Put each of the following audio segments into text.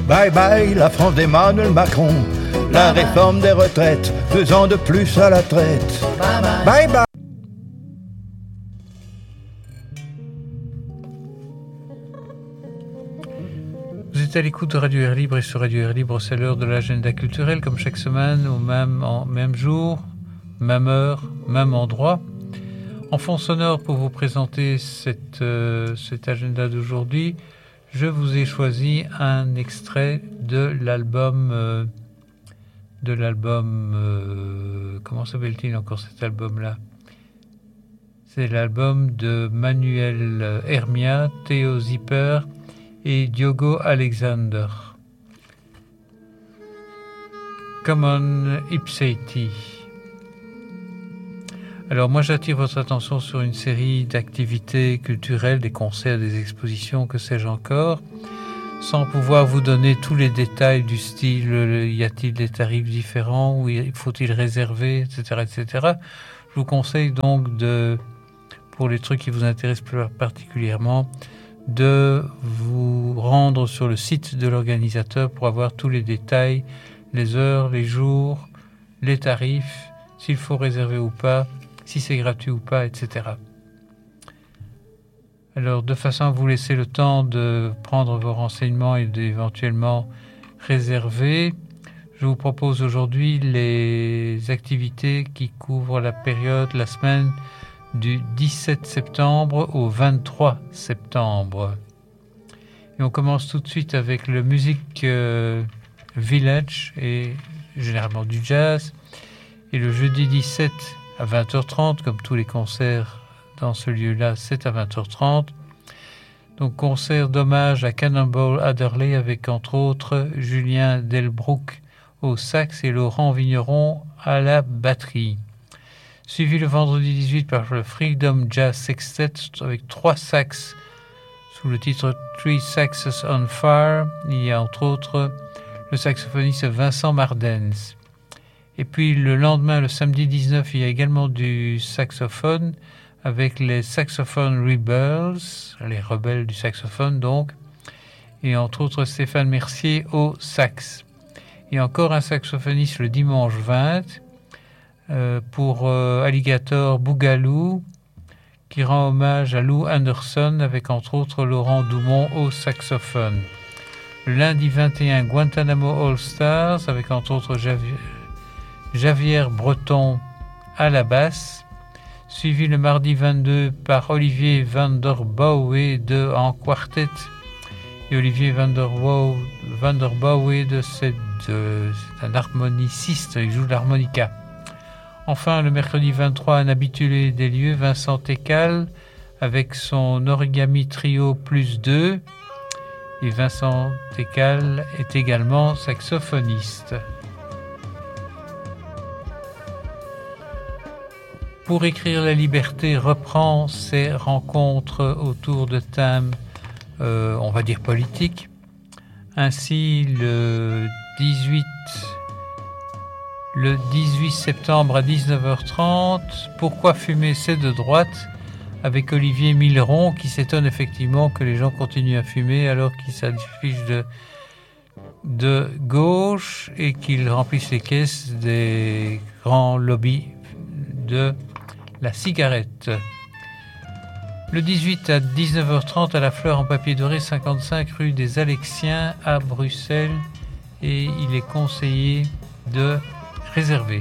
Bye bye la France d'Emmanuel Macron, la réforme des retraites, 2 ans de plus à la traite. Bye bye. Vous êtes à l'écoute de Radio Air Libre et sur Radio Air Libre, c'est l'heure de l'agenda culturel, comme chaque semaine, au même jour, même heure, même endroit. En fond sonore, pour vous présenter cet agenda d'aujourd'hui, je vous ai choisi un extrait de l'album... comment s'appelle-t-il encore cet album-là ? C'est l'album de Manuel Hermia, Theo Zipper et Diogo Alexander. Common Ipseiti. Alors moi j'attire votre attention sur une série d'activités culturelles, des concerts, des expositions, que sais-je encore, sans pouvoir vous donner tous les détails du style, y a-t-il des tarifs différents, ou faut-il réserver, etc., etc. Je vous conseille donc pour les trucs qui vous intéressent plus particulièrement, de vous rendre sur le site de l'organisateur pour avoir tous les détails, les heures, les jours, les tarifs, s'il faut réserver ou pas, si c'est gratuit ou pas, etc. Alors, de façon à vous laisser le temps de prendre vos renseignements et d'éventuellement réserver, je vous propose aujourd'hui les activités qui couvrent la semaine du 17 septembre au 23 septembre. Et on commence tout de suite avec le Music Village, et généralement du jazz. Et le jeudi 17 à 20h30, comme tous les concerts dans ce lieu-là, c'est à 20h30. Donc concert d'hommage à Cannonball Adderley avec entre autres Julien Delbrouck au sax et Laurent Vigneron à la batterie. Suivi le vendredi 18 par le Freedom Jazz Sextet avec 3 sax sous le titre Three Saxes on Fire. Il y a entre autres le saxophoniste Vincent Mardens. Et puis le lendemain, le samedi 19, il y a également du saxophone avec les Saxophone Rebels, les rebelles du saxophone donc, et entre autres Stéphane Mercier au sax. Et encore un saxophoniste le dimanche 20 pour Alligator Boogaloo, qui rend hommage à Lou Anderson avec entre autres Laurent Doumont au saxophone. Le lundi 21, Guantanamo All Stars avec entre autres Javier Breton à la basse, suivi le mardi 22 par Olivier van der Bouwe en quartet. Et Olivier van der Bouwe c'est un harmoniciste, il joue de l'harmonica. Enfin, le mercredi 23, un habitué des lieux, Vincent Tecal, avec son origami trio plus 2. Et Vincent Tecal est également saxophoniste. Pour écrire la liberté reprend ses rencontres autour de thèmes, on va dire politiques. Ainsi, le 18 septembre à 19h30, Pourquoi fumer c'est de droite, avec Olivier Milleron, qui s'étonne effectivement que les gens continuent à fumer alors qu'ils s'affichent de gauche et qu'ils remplissent les caisses des grands lobbies de la cigarette. Le 18 à 19h30 à la Fleur en papier doré, 55 rue des Alexiens à Bruxelles, et il est conseillé de réserver.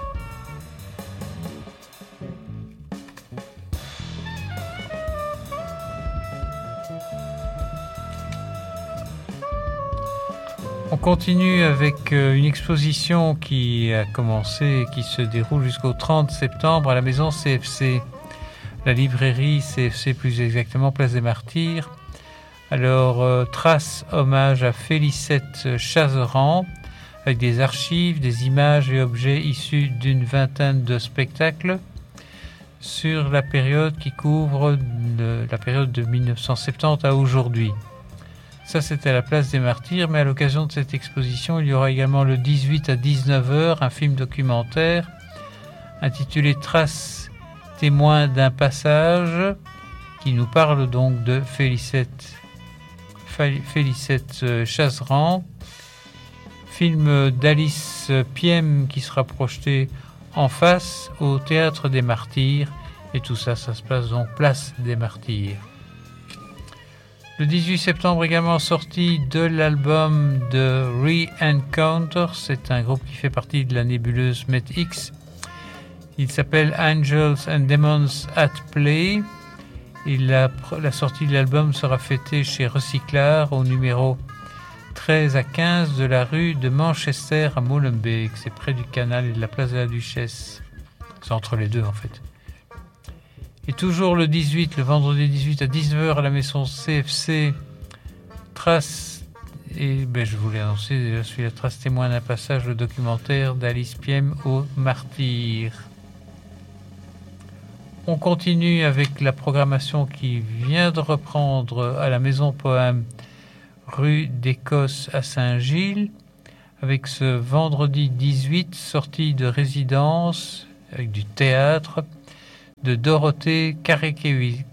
On continue avec une exposition qui a commencé et qui se déroule jusqu'au 30 septembre à la maison CFC, la librairie CFC plus exactement, Place des Martyrs. Alors, trace hommage à Félicette Chazeran, avec des archives, des images et objets issus d'une vingtaine de spectacles sur la période qui couvre la période de 1970 à aujourd'hui. Ça, c'était à la Place des Martyrs, mais à l'occasion de cette exposition, il y aura également le 18 à 19h un film documentaire intitulé Traces, témoins d'un passage, qui nous parle donc de Félicette Félicette Chazeran. Film d'Alice Piem qui sera projeté en face au Théâtre des Martyrs. Et tout ça, ça se passe donc place des Martyrs. Le 18 septembre également sorti de l'album de Re-Encounter. C'est un groupe qui fait partie de la nébuleuse MET-X. Il s'appelle Angels and Demons at Play. Et la sortie de l'album sera fêtée chez Recyclard au numéro 13 à 15 de la rue de Manchester à Molenbeek. C'est près du canal et de la place de la Duchesse. C'est entre les deux en fait. Et toujours le 18, le vendredi 18 à 19h à la maison CFC, Trace, et je voulais annoncer, je suis la Trace témoin d'un passage, le documentaire d'Alice Piem aux Martyrs. On continue avec la programmation qui vient de reprendre à la Maison Poème, rue d'Écosse à Saint-Gilles, avec ce vendredi 18, sortie de résidence, avec du théâtre, de Dorothée Karekesi,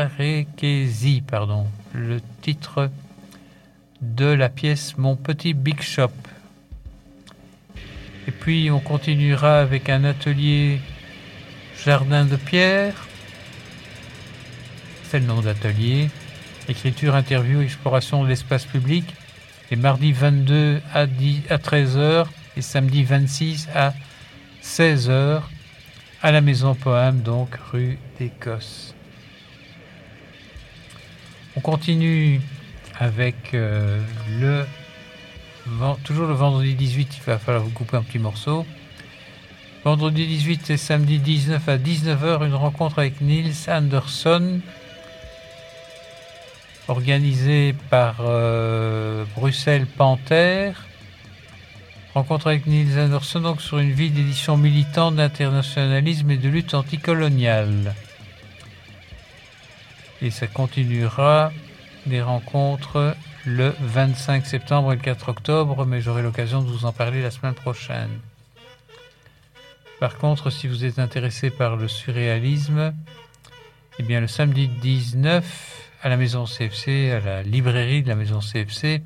le titre de la pièce Mon petit Big Shop. Et puis on continuera avec un atelier Jardin de Pierre, c'est le nom d'atelier, écriture, interview, exploration de l'espace public, les mardis 22 à 13h et samedi 26 à 16h. À la Maison Poème, donc rue d'Écosse. On continue avec toujours le vendredi 18, il va falloir vous couper un petit morceau. Vendredi 18 et samedi 19 à 19h, une rencontre avec Niels Anderson, organisée par Bruxelles Panthère. Rencontre avec Niels Anderson donc sur une vie d'édition militante d'internationalisme et de lutte anticoloniale. Et ça continuera des rencontres le 25 septembre et le 4 octobre, mais j'aurai l'occasion de vous en parler la semaine prochaine. Par contre, si vous êtes intéressé par le surréalisme, eh bien le samedi 19 à la Maison CFC, à la librairie de la Maison CFC,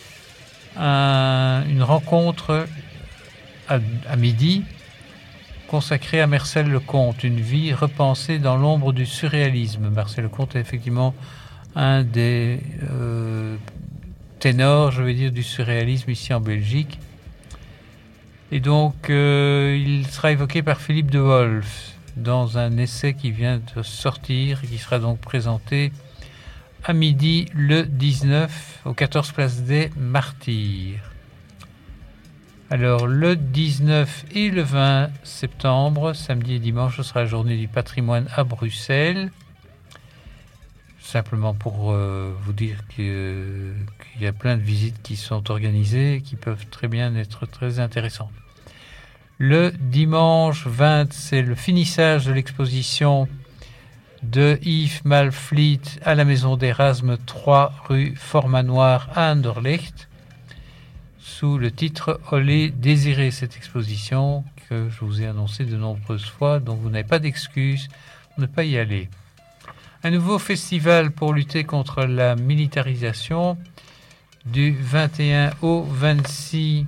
une rencontre à midi consacrée à Marcel Lecomte, une vie repensée dans l'ombre du surréalisme. Marcel Lecomte est effectivement un des ténors, je veux dire, du surréalisme ici en Belgique. Et donc, il sera évoqué par Philippe de Wolf dans un essai qui vient de sortir et qui sera donc présenté à midi le 19 au 14 place des Martyrs. Alors le 19 et le 20 septembre, samedi et dimanche, ce sera la journée du patrimoine à Bruxelles. Simplement pour vous dire qu'il y a plein de visites qui sont organisées et qui peuvent très bien être très intéressantes. Le dimanche 20, c'est le finissage de l'exposition de Yves Malvliet à la Maison d'Erasme 3 rue Fort-Manoir à Anderlecht, sous le titre « Olé désiré ». Cette exposition que je vous ai annoncée de nombreuses fois, donc vous n'avez pas d'excuse pour ne pas y aller. Un nouveau festival pour lutter contre la militarisation du 21 au 26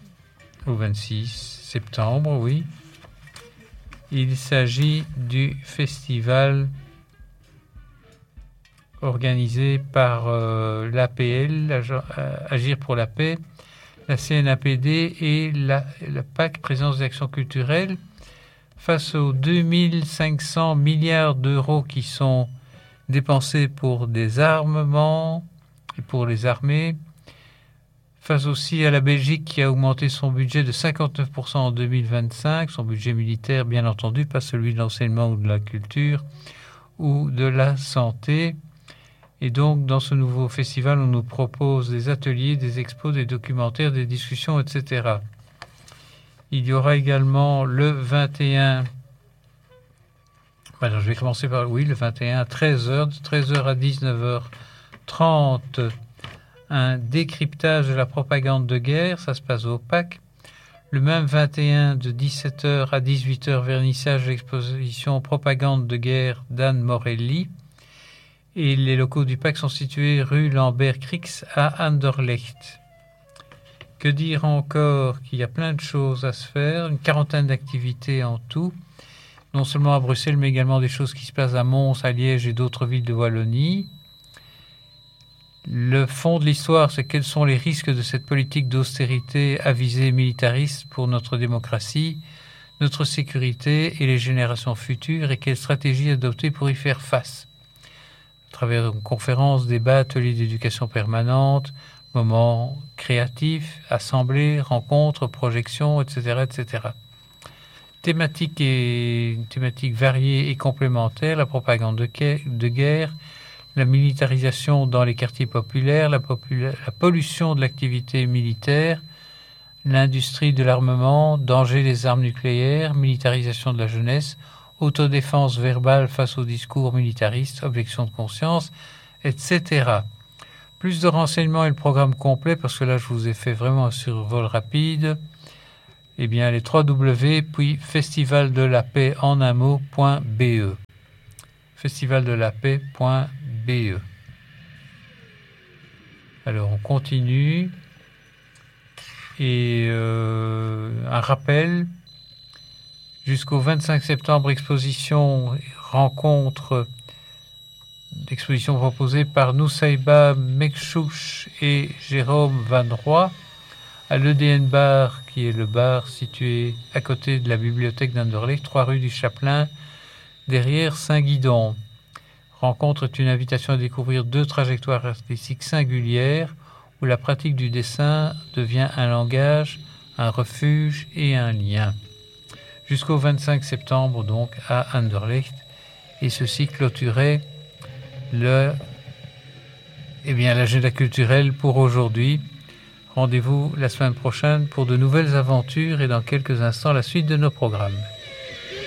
septembre, oui. Il s'agit du festival organisé par l'APL, Agir pour la paix, la CNAPD et la PAC, Présence d'Action culturelle, face aux 2500 milliards d'euros qui sont dépensés pour des armements et pour les armées, face aussi à la Belgique qui a augmenté son budget de 59% en 2025, son budget militaire bien entendu, pas celui de l'enseignement ou de la culture ou de la santé. Et donc dans ce nouveau festival, on nous propose des ateliers, des expos, des documentaires, des discussions, etc. Il y aura également le 21... Alors je vais commencer par le 21 à 13h, de 13h à 19h30, un décryptage de la propagande de guerre, ça se passe au PAC. Le même 21 de 17h à 18h, vernissage de l'exposition Propagande de guerre d'Anne Morelli. Et les locaux du PAC sont situés rue Lambert-Crix à Anderlecht. Que dire encore? Qu'il y a plein de choses à se faire, une quarantaine d'activités en tout, non seulement à Bruxelles, mais également des choses qui se passent à Mons, à Liège et d'autres villes de Wallonie. Le fond de l'histoire, c'est quels sont les risques de cette politique d'austérité à visée militariste pour notre démocratie, notre sécurité et les générations futures, et quelles stratégies adopter pour y faire face. À travers une conférence, débats, ateliers d'éducation permanente, moments créatifs, assemblées, rencontres, projections, etc., etc. Thématiques variées et complémentaires, la propagande de guerre, la militarisation dans les quartiers populaires, la pollution de l'activité militaire, l'industrie de l'armement, danger des armes nucléaires, militarisation de la jeunesse, autodéfense verbale face aux discours militaristes, objection de conscience, etc. Plus de renseignements et le programme complet, parce que là je vous ai fait vraiment un survol rapide, eh bien les 3W, puis festivaldelapaix.be. festivaldelapaix.be. Alors on continue. Et un rappel, jusqu'au 25 septembre, rencontre d'exposition proposée par Nusaïba Mekchouch et Jérôme Van Roy à l'EDN Bar, qui est le bar situé à côté de la bibliothèque d'Anderlecht, 3 rue du Chapelain, derrière Saint-Guidon. Rencontre est une invitation à découvrir 2 trajectoires artistiques singulières où la pratique du dessin devient un langage, un refuge et un lien. Jusqu'au 25 septembre, donc, à Anderlecht. Et ceci clôturait l'agenda culturel pour aujourd'hui. Rendez-vous la semaine prochaine pour de nouvelles aventures et dans quelques instants la suite de nos programmes.